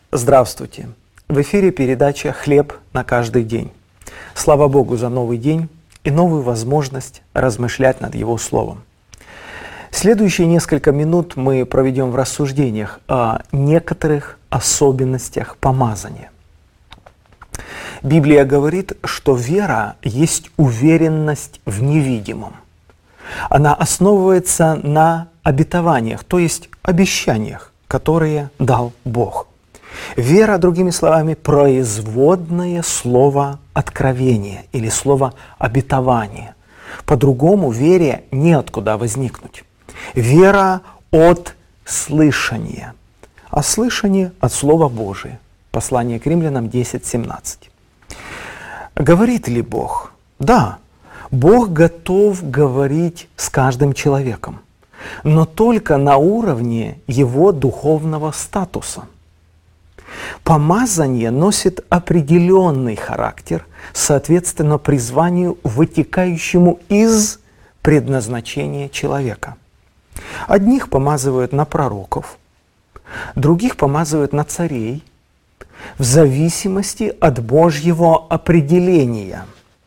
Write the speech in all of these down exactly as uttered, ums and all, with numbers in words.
Здравствуйте! В эфире передача «Хлеб на каждый день». Слава Богу за новый день и новую возможность размышлять над Его Словом. Следующие несколько минут мы проведем в рассуждениях о некоторых особенностях помазания. Библия говорит, что вера есть уверенность в невидимом. Она основывается на обетованиях, то есть обещаниях, которые дал Бог. Вера, другими словами, производное слово откровения или слово обетование. По-другому вере неоткуда возникнуть. Вера от слышания, а слышание от Слова Божия. Послание к Римлянам десять семнадцать. Говорит ли Бог? Да, Бог готов говорить с каждым человеком, но только на уровне его духовного статуса. Помазание носит определенный характер, соответственно призванию, вытекающему из предназначения человека. Одних помазывают на пророков, других помазывают на царей, в зависимости от Божьего определения.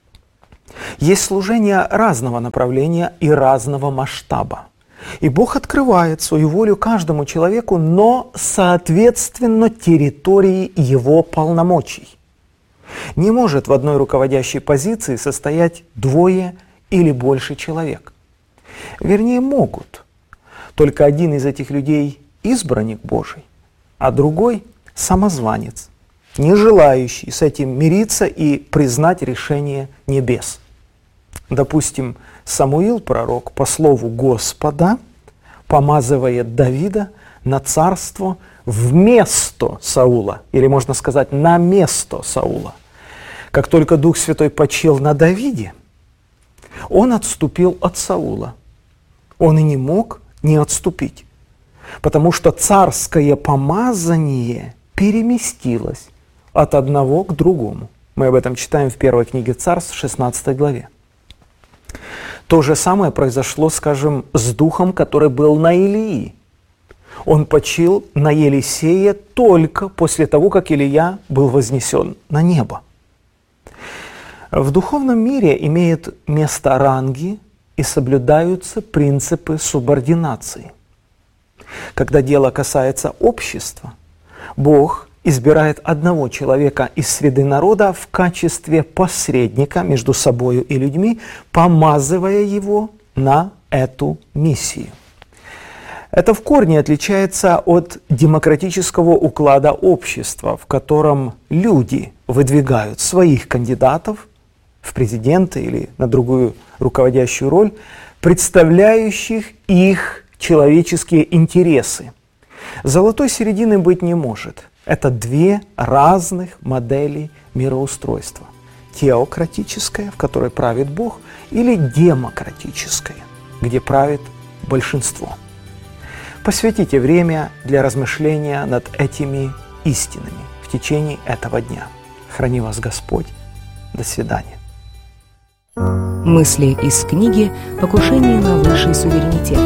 Есть служения разного направления и разного масштаба. И Бог открывает свою волю каждому человеку, но соответственно территории его полномочий. Не может в одной руководящей позиции состоять двое или больше человек. Вернее, могут. Только один из этих людей избранник Божий, а другой самозванец, не желающий с этим мириться и признать решение небес. Допустим, Самуил, пророк, по слову Господа, помазывает Давида на царство вместо Саула, или можно сказать, на место Саула. Как только Дух Святой почил на Давиде, он отступил от Саула. Он и не мог не отступить, потому что царское помазание переместилось от одного к другому. Мы об этом читаем в первой книге Царств, шестнадцатой главе. То же самое произошло, скажем, с духом, который был на Илии. Он почил на Елисея только после того, как Илия был вознесен на небо. В духовном мире имеют место ранги и соблюдаются принципы субординации. Когда дело касается общества, Бог избирает одного человека из среды народа в качестве посредника между собою и людьми, помазывая его на эту миссию. Это в корне отличается от демократического уклада общества, в котором люди выдвигают своих кандидатов в президенты или на другую руководящую роль, представляющих их человеческие интересы. Золотой середины быть не может. Это две разных модели мироустройства. Теократическая, в которой правит Бог, или демократическая, где правит большинство. Посвятите время для размышления над этими истинами в течение этого дня. Храни вас Господь. До свидания. Мысли из книги «Покушение на высший суверенитет».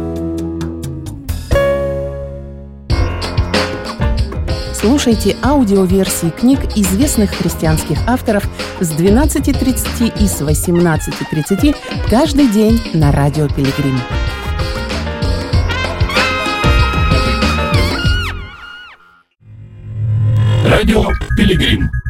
Слушайте аудиоверсии книг известных христианских авторов с двенадцати тридцати и с восемнадцати тридцати каждый день на Радио Пилигрим. Радио Пилигрим.